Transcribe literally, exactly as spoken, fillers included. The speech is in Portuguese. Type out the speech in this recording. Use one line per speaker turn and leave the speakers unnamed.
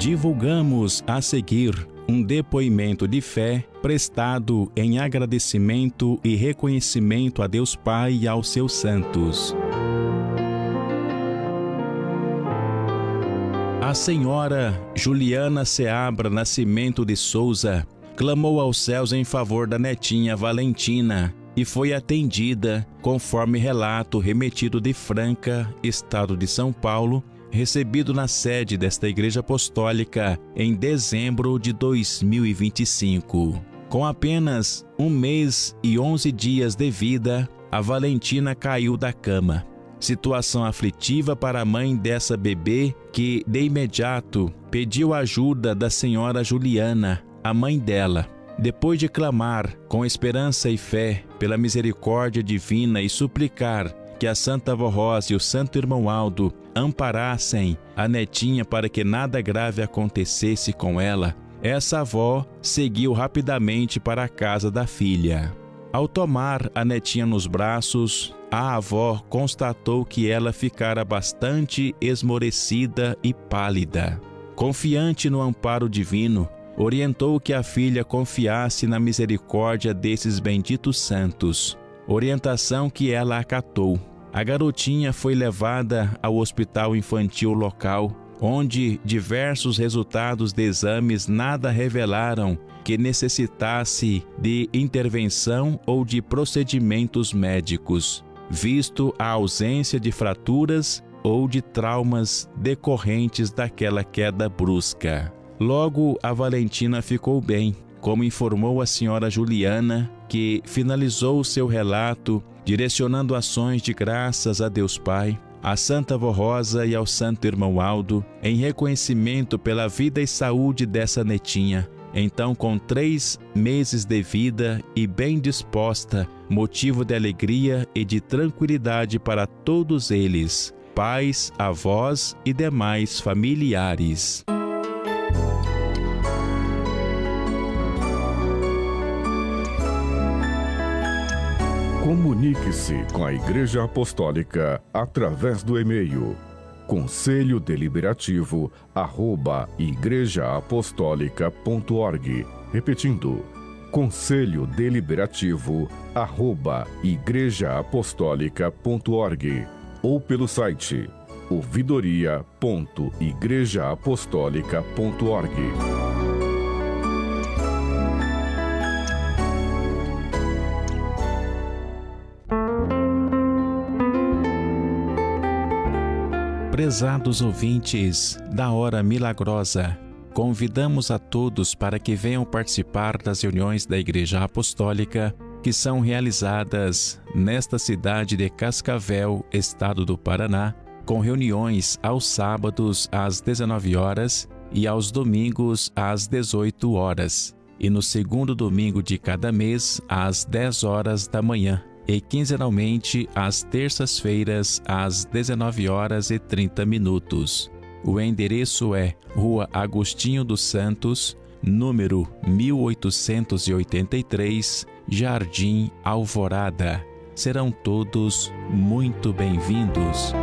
Divulgamos a seguir um depoimento de fé prestado em agradecimento e reconhecimento a Deus Pai e aos seus santos. A senhora Juliana Seabra Nascimento de Souza clamou aos céus em favor da netinha Valentina e foi atendida, conforme relato remetido de Franca, estado de São Paulo, recebido na sede desta Igreja Apostólica em dezembro de dois mil e vinte e cinco. Com apenas um mês e onze dias de vida, a Valentina caiu da cama. Situação aflitiva para a mãe dessa bebê que, de imediato, pediu ajuda da senhora Juliana, a mãe dela. Depois de clamar com esperança e fé pela misericórdia divina e suplicar que a Santa Avó Rosa e o Santo Irmão Aldo amparassem a netinha para que nada grave acontecesse com ela, essa avó seguiu rapidamente para a casa da filha. Ao tomar a netinha nos braços, a avó constatou que ela ficara bastante esmorecida e pálida. Confiante no amparo divino, orientou que a filha confiasse na misericórdia desses benditos santos, orientação que ela acatou. A garotinha foi levada ao hospital infantil local, onde diversos resultados de exames nada revelaram que necessitasse de intervenção ou de procedimentos médicos, visto a ausência de fraturas ou de traumas decorrentes daquela queda brusca. Logo, a Valentina ficou bem, como informou a senhora Juliana, que finalizou seu relato direcionando ações de graças a Deus Pai, a Santa Avó Rosa e ao Santo Irmão Aldo, em reconhecimento pela vida e saúde dessa netinha. Então, com três meses de vida e bem disposta, motivo de alegria e de tranquilidade para todos eles, pais, avós e demais familiares.
Comunique-se com a Igreja Apostólica através do e-mail conselho deliberativo arroba igreja apostólica ponto org. Repetindo, conselho deliberativo arroba igreja apostólica ponto org, ou pelo site ouvidoria ponto igreja apostólica ponto org.
Prezados ouvintes da Hora Milagrosa, convidamos a todos para que venham participar das reuniões da Igreja Apostólica que são realizadas nesta cidade de Cascavel, estado do Paraná, com reuniões aos sábados às dezenove horas e aos domingos às dezoito horas, e no segundo domingo de cada mês às dez horas da manhã. E quinzenalmente às terças-feiras às dezenove horas e trinta minutos. O endereço é Rua Agostinho dos Santos, número mil oitocentos e oitenta e três, Jardim Alvorada. Serão todos muito bem-vindos.